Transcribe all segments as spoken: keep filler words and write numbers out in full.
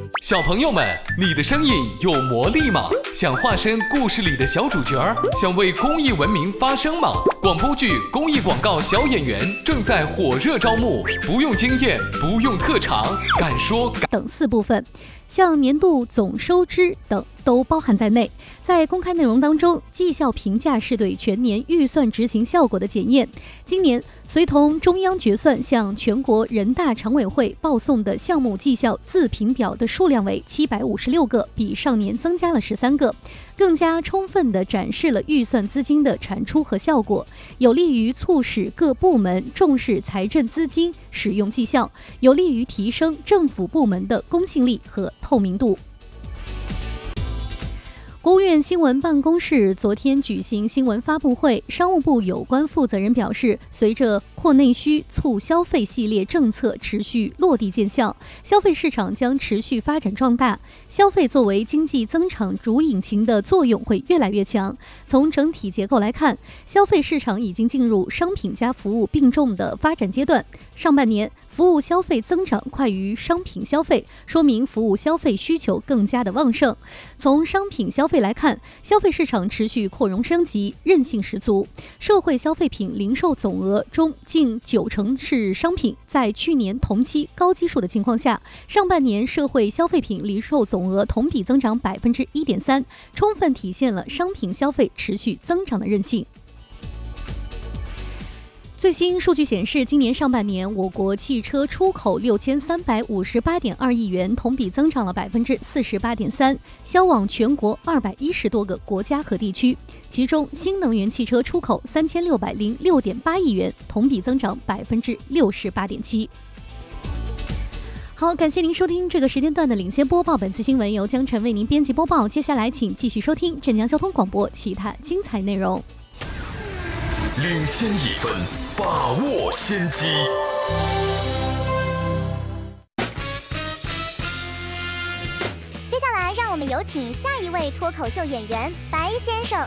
小朋友们，你的声音有魔力吗？想化身故事里的小主角，想为公益文明发声吗？广播剧、公益广告小演员正在火热招募，不用经验，不用特长，敢说敢等四部分，像年度总收支等都包含在内。在公开内容当中，绩效评价是对全年预算执行效果的检验。今年随同中央决算向全国人大常委会报送的项目绩效自评表的数量为七百五十六个，比上年增加了十三个，更加充分地展示了预算资金的产出和效果，有利于促使各部门重视财政资金使用绩效，有利于提升政府部门的公信力和透明度。国务院新闻办公室昨天举行新闻发布会，商务部有关负责人表示，随着扩内需、促消费系列政策持续落地见效，消费市场将持续发展壮大，消费作为经济增长主引擎的作用会越来越强。从整体结构来看，消费市场已经进入商品加服务并重的发展阶段。上半年服务消费增长快于商品消费，说明服务消费需求更加的旺盛。从商品消费来看，消费市场持续扩容升级，韧性十足。社会消费品零售总额中近九成是商品，在去年同期高基数的情况下，上半年社会消费品零售总额同比增长百分之一点三，充分体现了商品消费持续增长的韧性。最新数据显示，今年上半年我国汽车出口六千三百五十八点二亿元，同比增长了百分之四十八点三，销往全国二百一十多个国家和地区。其中，新能源汽车出口三千六百零六点八亿元，同比增长百分之六十八点七。好，感谢您收听这个时间段的领先播报。本次新闻由江晨为您编辑播报。接下来，请继续收听镇江交通广播其他精彩内容。 领先一分，把握先机。 接下来，让我们有请下一位脱口秀演员白先生。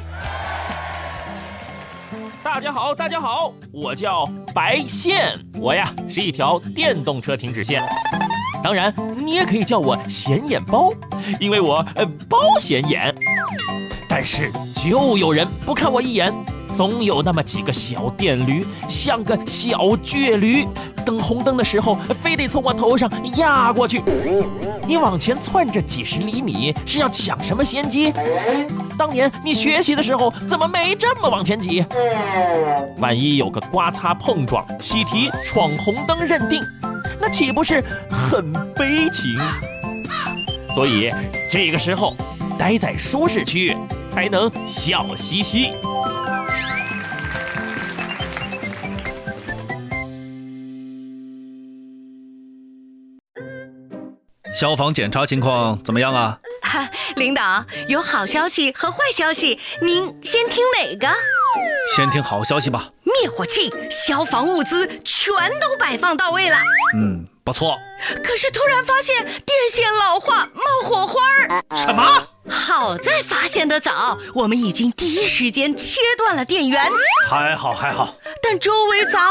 大家好，大家好，我叫白线，我呀是一条电动车停止线。当然，你也可以叫我显眼包，因为我呃包显眼。但是就有人不看我一眼。总有那么几个小电驴，像个小倔驴，等红灯的时候非得从我头上压过去。你往前窜着几十厘米，是要抢什么先机？当年你学习的时候怎么没这么往前挤？万一有个刮擦碰撞，喜提闯红灯认定，那岂不是很悲情？所以这个时候待在舒适区才能笑嘻嘻。 消防检查情况怎么样啊？ 哈，领导，有好消息和坏消息，您先听哪个？ 先听好消息吧。 灭火器、消防物资全都摆放到位了。 嗯，不错。 可是突然发现电线老化，冒火花儿。 什么？ 好在发现得早，我们已经第一时间切断了电源。 还好还好。 但周围杂